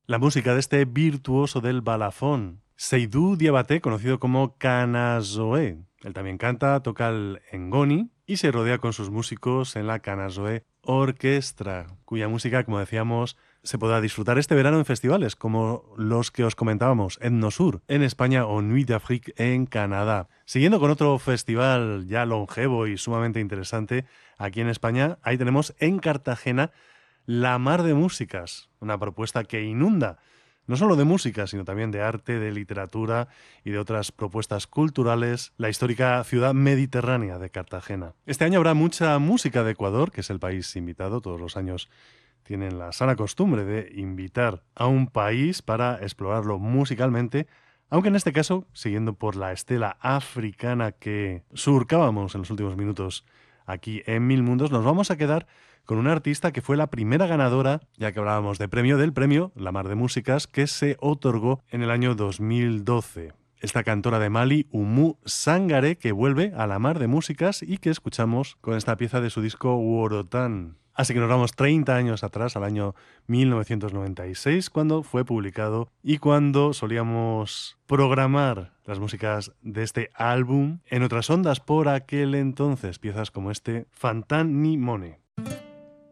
La música de este virtuoso del balafón, Seydou Diabaté, conocido como Kanazoe. Él también canta, toca el ngoni y se rodea con sus músicos en la Kanazoe Orquestra, cuya música, como decíamos, se podrá disfrutar este verano en festivales como los que os comentábamos, Etnosur en España o Nuit d'Afrique en Canadá. Siguiendo con otro festival ya longevo y sumamente interesante, aquí en España, ahí tenemos en Cartagena La Mar de Músicas, una propuesta que inunda no solo de música, sino también de arte, de literatura y de otras propuestas culturales, la histórica ciudad mediterránea de Cartagena. Este año habrá mucha música de Ecuador, que es el país invitado. Todos los años tienen la sana costumbre de invitar a un país para explorarlo musicalmente, aunque en este caso, siguiendo por la estela africana que surcábamos en los últimos minutos aquí en Mil Mundos, nos vamos a quedar con una artista que fue la primera ganadora, ya que hablábamos de premio, del premio La Mar de Músicas, que se otorgó en el año 2012. Esta cantora de Mali, Oumou Sangaré, que vuelve a La Mar de Músicas y que escuchamos con esta pieza de su disco Worotan. Así que nos vamos 30 años atrás, al año 1996, cuando fue publicado y cuando solíamos programar las músicas de este álbum en otras ondas por aquel entonces, piezas como este Fantan ni Mone.